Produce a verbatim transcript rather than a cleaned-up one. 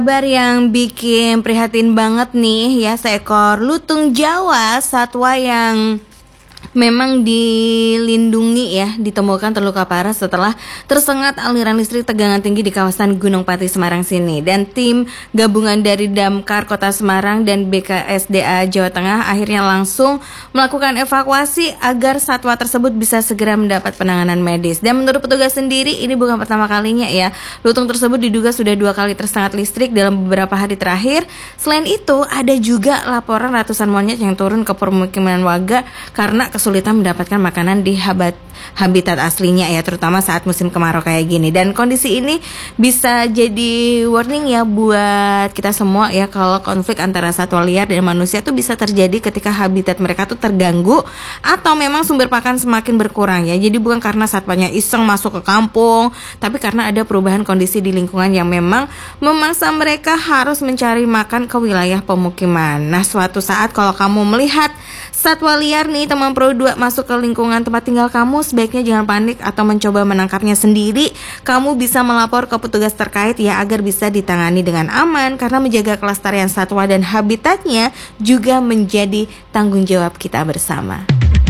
Kabar yang bikin prihatin banget nih ya, seekor lutung Jawa, satwa yang memang dilindungi ya, ditemukan terluka parah setelah tersengat aliran listrik tegangan tinggi di kawasan Gunung Pati, Semarang sini. Dan tim gabungan dari Damkar Kota Semarang dan B K S D A Jawa Tengah akhirnya langsung melakukan evakuasi agar satwa tersebut bisa segera mendapat penanganan medis. Dan menurut petugas sendiri, ini bukan pertama kalinya ya, lutung tersebut diduga sudah dua kali tersengat listrik dalam beberapa hari terakhir. Selain itu, ada juga laporan ratusan monyet yang turun ke permukiman warga karena kesulitan mendapatkan makanan di habat, habitat aslinya ya, terutama saat musim kemarau kayak gini. Dan kondisi ini bisa jadi warning ya buat kita semua ya, kalau konflik antara satwa liar dan manusia tuh bisa terjadi ketika habitat mereka tuh terganggu atau memang sumber pakan semakin berkurang ya. Jadi bukan karena satwanya iseng masuk ke kampung, tapi karena ada perubahan kondisi di lingkungan yang memang memaksa mereka harus mencari makan ke wilayah pemukiman. Nah, suatu saat kalau kamu melihat satwa liar nih teman Pro dua masuk ke lingkungan tempat tinggal kamu, sebaiknya jangan panik atau mencoba menangkapnya sendiri. Kamu bisa melapor ke petugas terkait ya, agar bisa ditangani dengan aman, karena menjaga kelestarian satwa dan habitatnya juga menjadi tanggung jawab kita bersama.